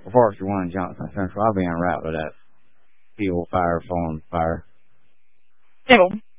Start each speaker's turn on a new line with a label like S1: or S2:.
S1: Forester 1, Johnson Central. I'll be en route to that fuel fire, farm fire.
S2: Table.